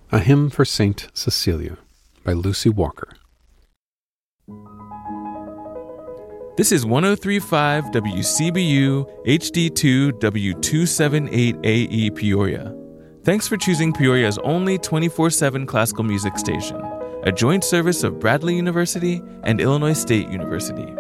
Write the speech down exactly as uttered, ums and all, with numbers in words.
A Hymn for Saint Cecilia by Lucy Walker. This is one oh three point five W C B U H D two W two seventy-eight A E Peoria. Thanks for choosing Peoria's only twenty-four seven classical music station, a joint service of Bradley University and Illinois State University.